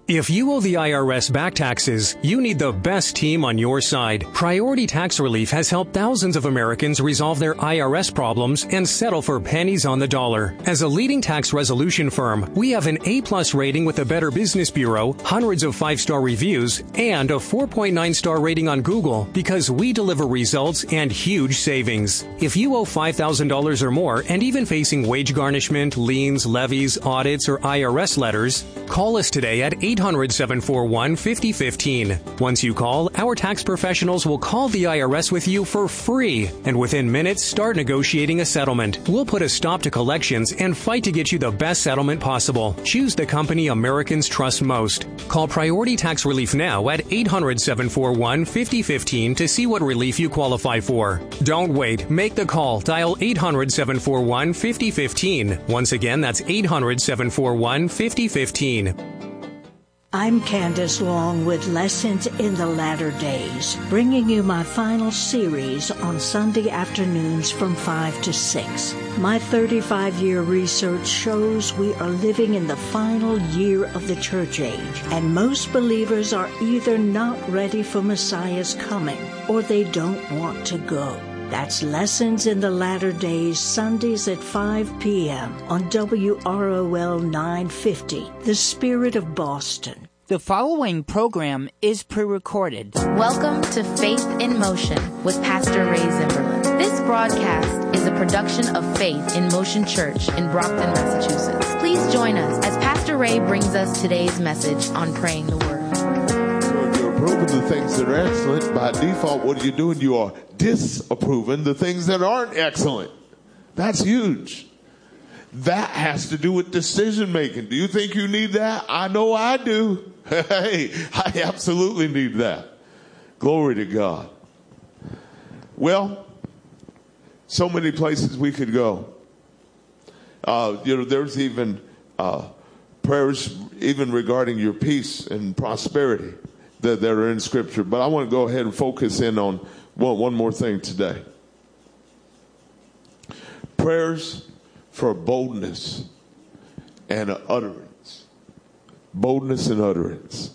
If you owe the IRS back taxes, you need the best team on your side. Priority Tax Relief has helped thousands of Americans resolve their IRS problems and settle for pennies on the dollar. As a leading tax resolution firm, we have an A+ rating with the Better Business Bureau, hundreds of 5-star reviews, and a 4.9-star rating on Google because we deliver results and huge savings. If you owe $5,000 or more and even facing wage garnishment, liens, levies, audits, or IRS letters, call us today at 800-741-5015. Once you call, our tax professionals will call the IRS with you for free, and within minutes, start negotiating a settlement. We'll put a stop to collections and fight to get you the best settlement possible. Choose the company Americans trust most. Call Priority Tax Relief now at 800-741-5015 to see what relief you qualify for. Don't wait. Make the call. Dial 800-741-5015. Once again, that's 800-741-5015. I'm Candace Long with Lessons in the Latter Days, bringing you my final series on Sunday afternoons from 5 to 6. My 35-year research shows we are living in the final year of the church age, and most believers are either not ready for Messiah's coming or they don't want to go. That's Lessons in the Latter Days, Sundays at 5 p.m. on WROL 950, The Spirit of Boston. The following program is pre-recorded. Welcome to Faith in Motion with Pastor Ray Zimmerman. This broadcast is a production of Faith in Motion Church in Brockton, Massachusetts. Please join us as Pastor Ray brings us today's message on praying the Word. So if you're approving the things that are excellent, by default, what are you doing? You are disapproving the things that aren't excellent. That's huge. That has to do with decision making. Do you think you need that? I know I do. Hey, I absolutely need that. Glory to God. Well, so many places we could go. There's even prayers even regarding your peace and prosperity that are in Scripture. But I want to go ahead and focus in on one more thing today. Prayers for boldness and utterance. Boldness and utterance.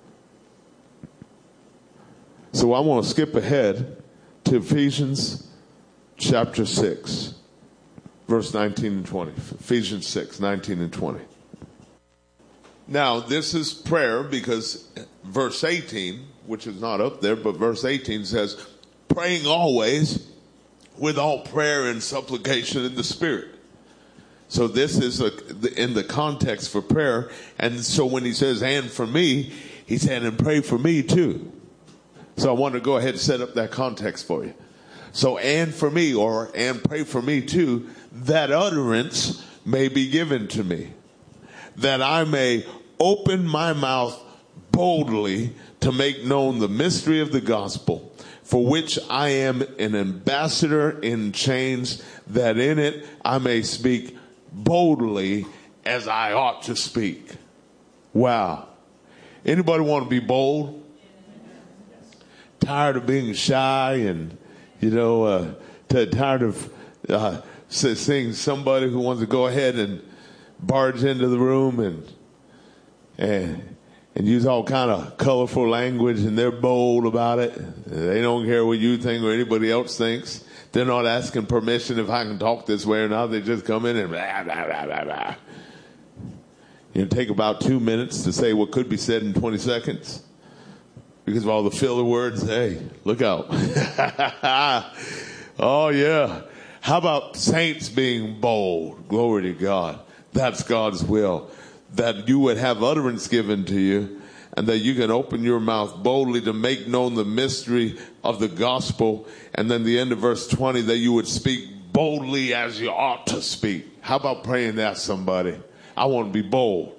So I want to skip ahead to Ephesians chapter 6, verse 19 and 20. Ephesians 6, 19 and 20. Now, this is prayer because verse 18, which is not up there, but verse 18 says, praying always with all prayer and supplication in the Spirit. So this is in the context for prayer. And so when he says, and for me, he said, and pray for me too. So I want to go ahead and set up that context for you. So, and for me, or and pray for me too, that utterance may be given to me, that I may open my mouth boldly to make known the mystery of the gospel, for which I am an ambassador in chains, that in it I may speak boldly as I ought to speak. Wow. Anybody want to be bold? Tired of being shy and, tired of seeing somebody who wants to go ahead and barge into the room and use all kind of colorful language, and they're bold about it. They don't care what you think or anybody else thinks. They're not asking permission if I can talk this way or not. They just come in and blah, blah, blah, blah, blah. Take about 2 minutes to say what could be said in 20 seconds. Because of all the filler words. Hey, look out. Oh, yeah. How about saints being bold? Glory to God. That's God's will. That you would have utterance given to you, and that you can open your mouth boldly to make known the mystery of the gospel. And then the end of verse 20, that you would speak boldly as you ought to speak. How about praying that, somebody? I want to be bold.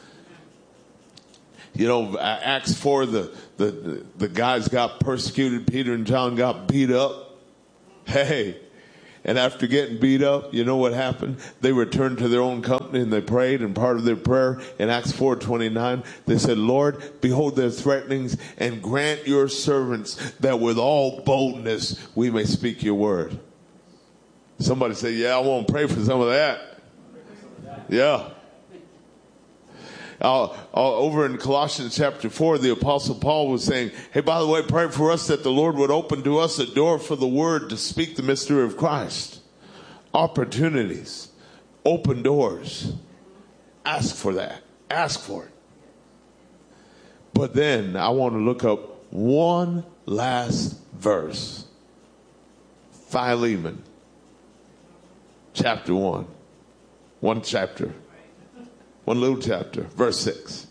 Acts 4, the guys got persecuted. Peter and John got beat up. Hey. And after getting beat up, you know what happened? They returned to their own company and they prayed, and part of their prayer in Acts 4:29, they said, Lord, behold their threatenings, and grant your servants that with all boldness we may speak your word. Somebody say, yeah, I want to pray for some of that. Yeah. Over in Colossians chapter 4, the Apostle Paul was saying, hey, by the way, pray for us that the Lord would open to us a door for the word to speak the mystery of Christ. Opportunities, open doors. Ask for that. Ask for it. But then I want to look up one last verse. Philemon, chapter 1. One chapter. One little chapter. Verse 6.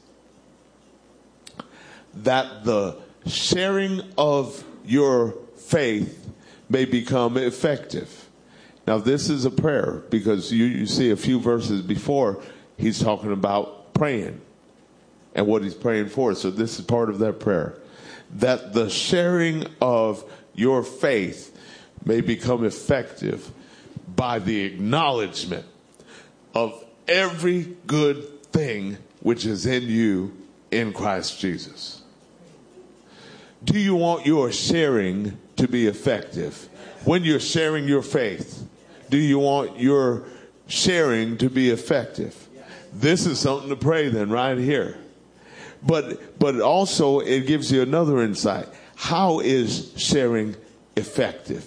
That the sharing of your faith may become effective. Now this is a prayer because you see a few verses before he's talking about praying and what he's praying for. So this is part of that prayer. That the sharing of your faith may become effective by the acknowledgement of every good thing which is in you in Christ Jesus. Do you want your sharing to be effective? When you're sharing your faith, do you want your sharing to be effective? This is something to pray then right here. But also it gives you another insight. How is sharing effective?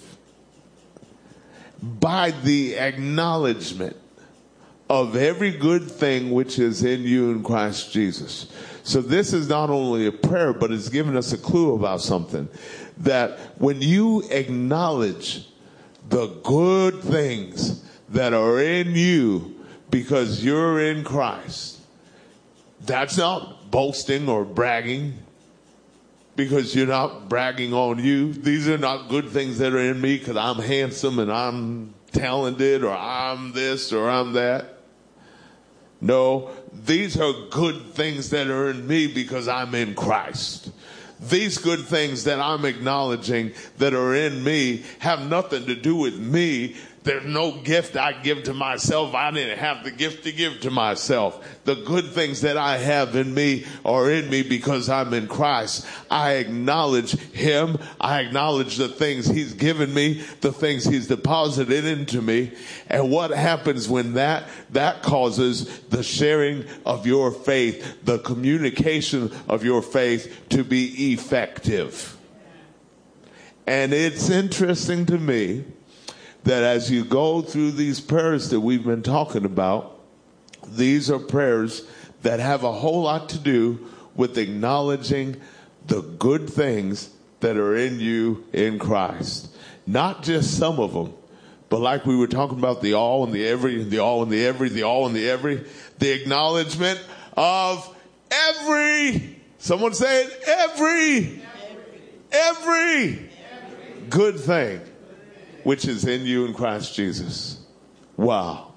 By the acknowledgement of every good thing which is in you in Christ Jesus. So this is not only a prayer, but it's giving us a clue about something. That when you acknowledge the good things that are in you because you're in Christ, that's not boasting or bragging, because you're not bragging on you. These are not good things that are in me because I'm handsome and I'm talented or I'm this or I'm that. No, these are good things that are in me because I'm in Christ. These good things that I'm acknowledging that are in me have nothing to do with me. There's no gift I give to myself. I didn't have the gift to give to myself. The good things that I have in me are in me because I'm in Christ. I acknowledge him. I acknowledge the things he's given me, the things he's deposited into me. And what happens when that causes the sharing of your faith, the communication of your faith to be effective. And it's interesting to me that as you go through these prayers that we've been talking about, these are prayers that have a whole lot to do with acknowledging the good things that are in you in Christ. Not just some of them, but like we were talking about the all and the every, the all and the every, the all and the every, the acknowledgement of every, someone say it, every good thing which is in you in Christ Jesus. Wow.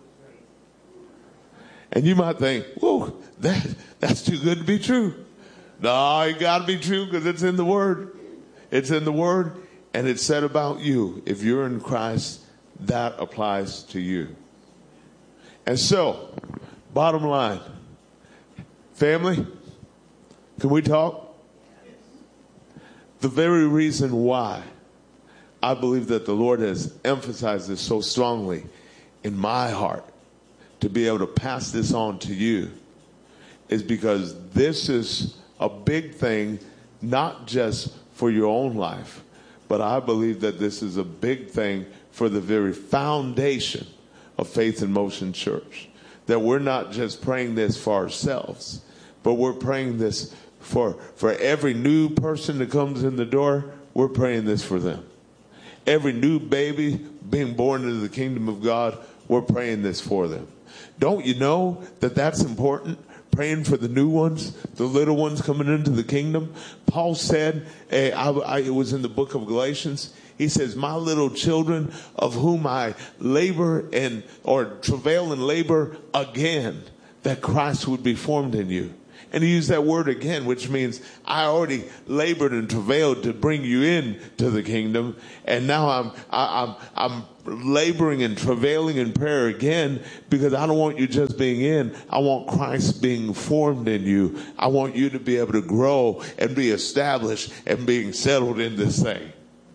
And you might think, whoa, that's too good to be true. No, it got to be true because it's in the Word. It's in the Word, and it's said about you. If you're in Christ, that applies to you. And so, bottom line, family, can we talk? The very reason why I believe that the Lord has emphasized this so strongly in my heart to be able to pass this on to you is because this is a big thing, not just for your own life, but I believe that this is a big thing for the very foundation of Faith in Motion Church. That we're not just praying this for ourselves, but we're praying this for every new person that comes in the door. We're praying this for them. Every new baby being born into the kingdom of God, we're praying this for them. Don't you know that that's important? Praying for the new ones, the little ones coming into the kingdom. Paul said, it was in the book of Galatians, he says, my little children of whom I labor or travail and labor again, that Christ would be formed in you. And he used that word again, which means I already labored and travailed to bring you in to the kingdom. And now I'm laboring and travailing in prayer again because I don't want you just being in. I want Christ being formed in you. I want you to be able to grow and be established and being settled in this thing.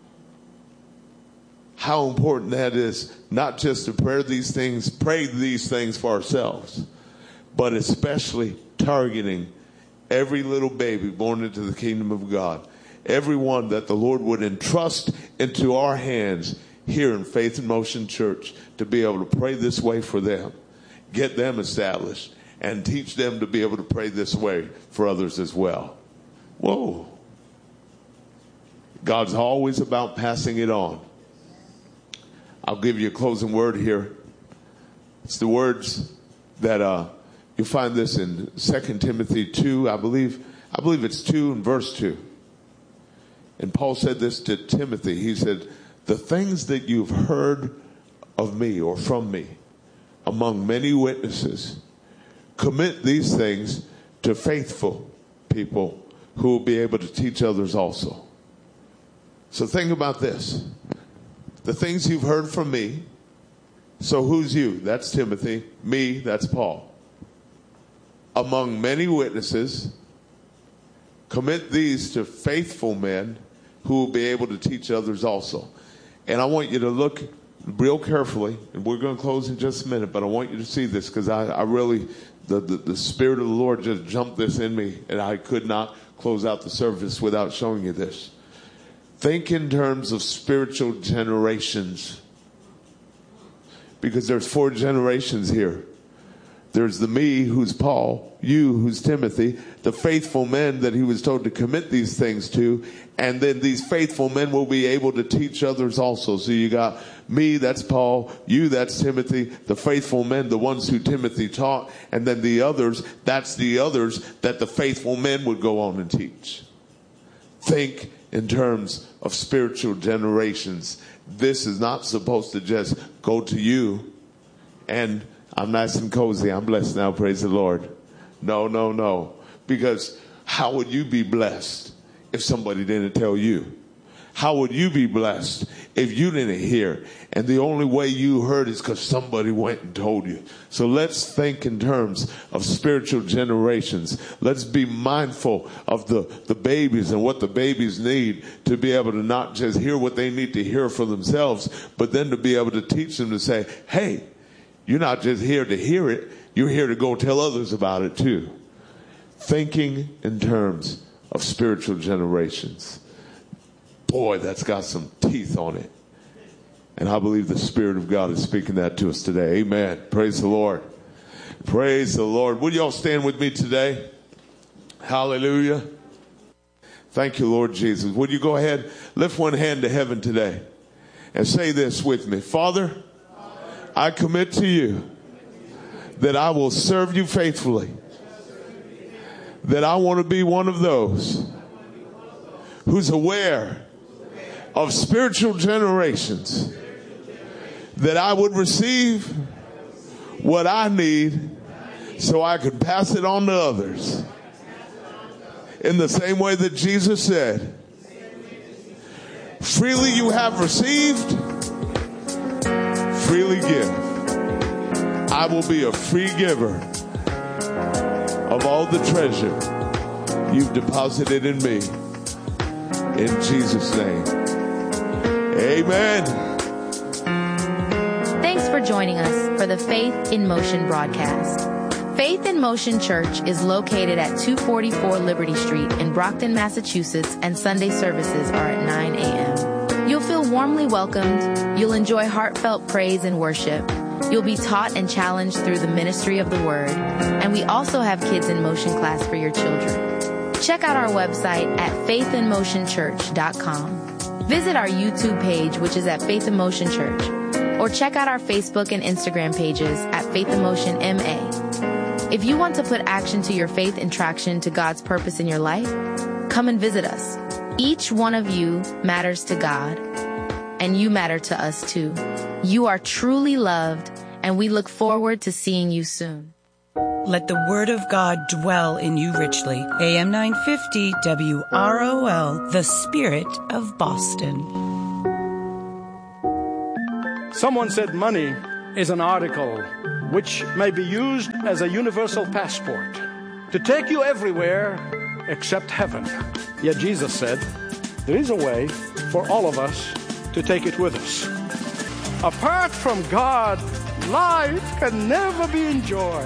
How important that is, not just to pray these things for ourselves, but especially targeting every little baby born into the kingdom of God. Everyone that the Lord would entrust into our hands here in Faith in Motion Church to be able to pray this way for them, get them established, and teach them to be able to pray this way for others as well. Whoa. God's always about passing it on. I'll give you a closing word here. It's the words that you find this in 2 Timothy 2, I believe it's 2 and verse 2. And Paul said this to Timothy. He said, the things that you've heard of me or from me among many witnesses, commit these things to faithful people who will be able to teach others also. So think about this. The things you've heard from me. So who's you? That's Timothy. Me, that's Paul. Among many witnesses, commit these to faithful men who will be able to teach others also. And I want you to look real carefully, and we're going to close in just a minute, but I want you to see this because I really, the Spirit of the Lord just jumped this in me, and I could not close out the service without showing you this. Think in terms of spiritual generations, because there's 4 generations here. There's the me, who's Paul, you, who's Timothy, the faithful men that he was told to commit these things to, and then these faithful men will be able to teach others also. So you got me, that's Paul, you, that's Timothy, the faithful men, the ones who Timothy taught, and then the others, that's the others that the faithful men would go on and teach. Think in terms of spiritual generations. This is not supposed to just go to you and I'm nice and cozy, I'm blessed now, praise the Lord. No. Because how would you be blessed if somebody didn't tell you? How would you be blessed if you didn't hear? And the only way you heard is because somebody went and told you. So let's think in terms of spiritual generations. Let's be mindful of the babies and what the babies need to be able to not just hear what they need to hear for themselves, but then to be able to teach them to say, hey, you're not just here to hear it, you're here to go tell others about it too. Thinking in terms of spiritual generations. Boy, that's got some teeth on it. And I believe the Spirit of God is speaking that to us today. Amen. Praise the Lord. Praise the Lord. Would you all stand with me today? Hallelujah. Thank you, Lord Jesus. Would you go ahead, lift one hand to heaven today and say this with me. Father, I commit to you that I will serve you faithfully, that I want to be one of those who's aware of spiritual generations, that I would receive what I need so I could pass it on to others. In the same way that Jesus said, freely you have received, freely give. I will be a free giver of all the treasure you've deposited in me. In Jesus' name. Amen. Thanks for joining us for the Faith in Motion broadcast. Faith in Motion Church is located at 244 Liberty Street in Brockton, Massachusetts, and Sunday services are at 9 a.m. You'll feel warmly welcomed. You'll enjoy heartfelt praise and worship. You'll be taught and challenged through the ministry of the Word. And we also have Kids in Motion class for your children. Check out our website at faithinmotionchurch.com. Visit our YouTube page, which is at Faith in Motion Church, or check out our Facebook and Instagram pages at Faith in Motion MA. If you want to put action to your faith and traction to God's purpose in your life, come and visit us. Each one of you matters to God, and you matter to us too. You are truly loved, and we look forward to seeing you soon. Let the word of God dwell in you richly. AM 950 WROL, the Spirit of Boston. Someone said money is an article which may be used as a universal passport to take you everywhere except heaven. Yet Jesus said, there is a way for all of us to take it with us. Apart from God, life can never be enjoyed.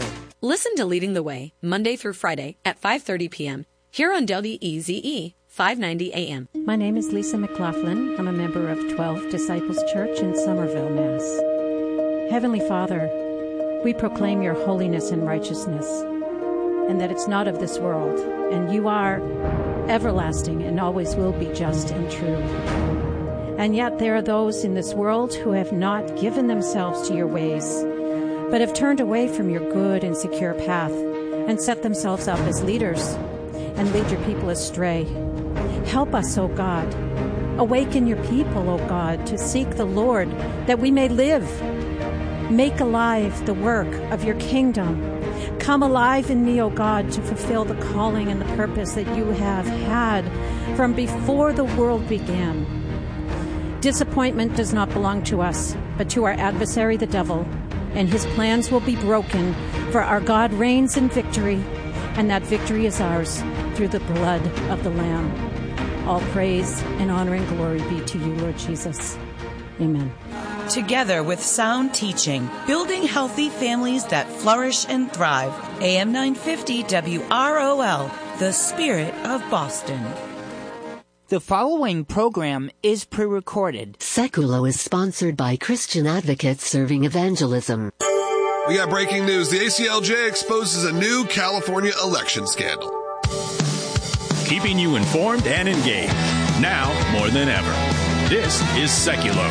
Listen to Leading the Way, Monday through Friday at 5:30 p.m. here on WEZE 590 AM. My name is Lisa McLaughlin. I'm a member of 12 Disciples Church in Somerville, Mass. Heavenly Father, we proclaim your holiness and righteousness, and that it's not of this world, and you are everlasting and always will be just and true. And yet there are those in this world who have not given themselves to your ways, but have turned away from your good and secure path and set themselves up as leaders and lead your people astray. Help us, O God. Awaken your people, O God, to seek the Lord, that we may live. Make alive the work of your kingdom. Come alive in me, O God, to fulfill the calling and the purpose that you have had from before the world began. Disappointment does not belong to us, but to our adversary, the devil, and his plans will be broken, for our God reigns in victory, and that victory is ours through the blood of the Lamb. All praise and honor and glory be to you, Lord Jesus. Amen. Together with sound teaching, building healthy families that flourish and thrive. AM 950 WROL, the Spirit of Boston. The following program is pre-recorded. Seculo is sponsored by Christian Advocates Serving Evangelism. We got breaking news. The ACLJ exposes a new California election scandal. Keeping you informed and engaged, now more than ever. This is Seculo.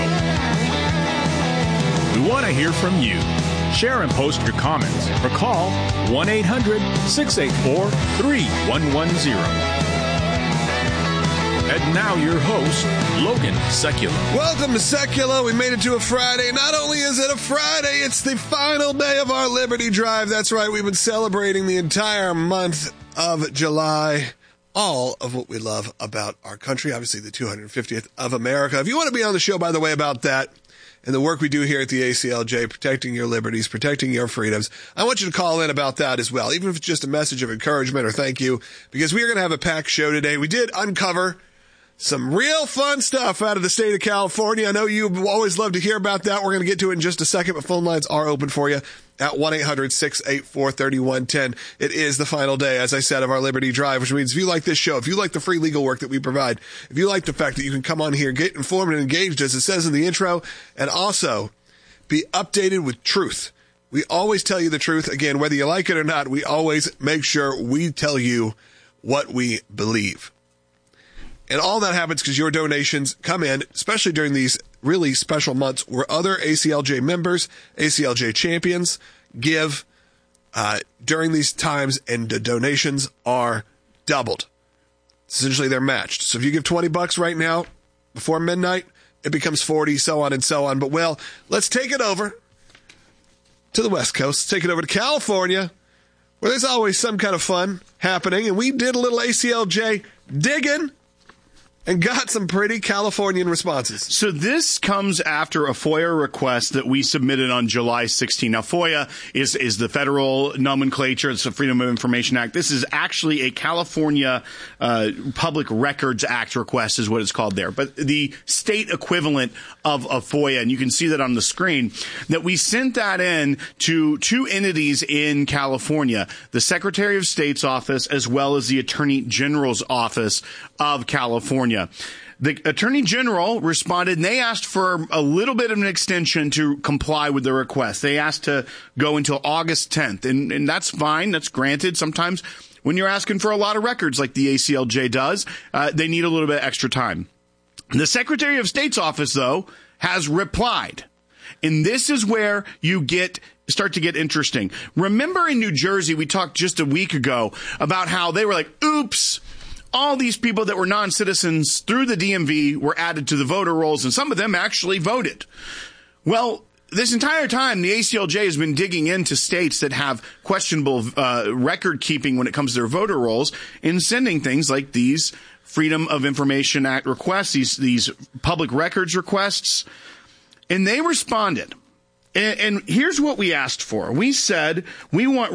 We want to hear from you. Share and post your comments or call 1-800-684-3110. And now your host, Logan Seculo. Welcome to Seculo. We made it to a Friday. Not only is it a Friday, it's the final day of our Liberty Drive. That's right, we've been celebrating the entire month of July. All of what we love about our country, obviously the 250th of America. If you want to be on the show, by the way, about that and the work we do here at the ACLJ, protecting your liberties, protecting your freedoms, I want you to call in about that as well, even if it's just a message of encouragement or thank you, because we are going to have a packed show today. We did uncover some real fun stuff out of the state of California. I know you always love to hear about that. We're going to get to it in just a second, but phone lines are open for you at 1-800-684-3110. It is the final day, as I said, of our Liberty Drive, which means if you like this show, if you like the free legal work that we provide, if you like the fact that you can come on here, get informed and engaged, as it says in the intro, and also be updated with truth. We always tell you the truth. Again, whether you like it or not, we always make sure we tell you what we believe. And all that happens because your donations come in, especially during these really special months where other ACLJ members, ACLJ champions give during these times, and the donations are doubled. Essentially, they're matched. So if you give $20 right now before midnight, it becomes 40, so on and so on. But, well, let's take it over to the West Coast. Let's take it over to California, where there's always some kind of fun happening. And we did a little ACLJ digging and got some pretty Californian responses. So this comes after a FOIA request that we submitted on July 16. Now, FOIA is the federal nomenclature. It's the Freedom of Information Act. This is actually a California Public Records Act request is what it's called there. But the state equivalent of a FOIA, and you can see that on the screen, that we sent that in to two entities in California, the Secretary of State's office as well as the Attorney General's office of California. The Attorney General responded, and they asked for a little bit of an extension to comply with the request. They asked to go until August 10th, and that's fine. That's granted. Sometimes when you're asking for a lot of records like the ACLJ does, they need a little bit extra time. The Secretary of State's office, though, has replied. And this is where you start to get interesting. Remember in New Jersey, we talked just a week ago about how they were like, oops, all these people that were non-citizens through the DMV were added to the voter rolls, and some of them actually voted. Well, this entire time, the ACLJ has been digging into states that have questionable record keeping when it comes to their voter rolls and sending things like these Freedom of Information Act requests, these public records requests, and they responded. And here's what we asked for. We said we want